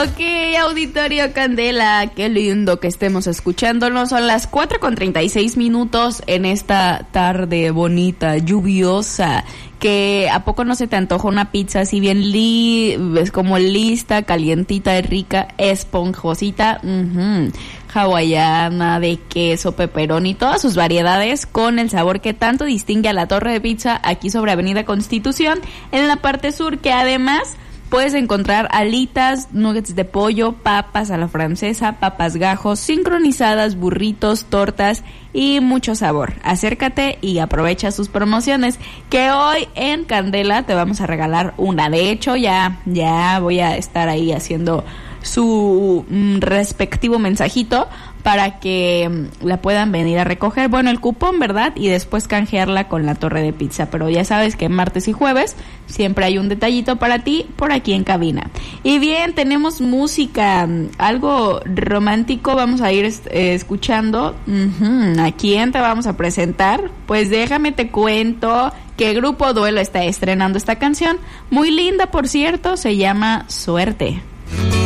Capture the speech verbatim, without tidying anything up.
Ok, Auditorio Candela, qué lindo que estemos escuchándonos. Son las cuatro con treinta y seis minutos en esta tarde bonita, lluviosa. Que ¿a poco no se te antoja una pizza así bien li, es como lista, calientita y rica, esponjosita, uh-huh, hawaiana, de queso, pepperoni, todas sus variedades con el sabor que tanto distingue a la Torre de Pizza aquí sobre Avenida Constitución en la parte sur, que además puedes encontrar alitas, nuggets de pollo, papas a la francesa, papas gajos, sincronizadas, burritos, tortas y mucho sabor. Acércate y aprovecha sus promociones, que hoy en Candela te vamos a regalar una. De hecho, ya, ya voy a estar ahí haciendo su mm, respectivo mensajito para que mm, la puedan venir a recoger. Bueno, el cupón, ¿verdad? Y después canjearla con la Torre de Pizza. Pero ya sabes que martes y jueves siempre hay un detallito para ti por aquí en cabina. Y bien, tenemos música, algo romántico. Vamos a ir eh, escuchando. Uh-huh. ¿A quién te vamos a presentar? Pues déjame te cuento que Grupo Duelo está estrenando esta canción. Muy linda, por cierto. Se llama Suerte.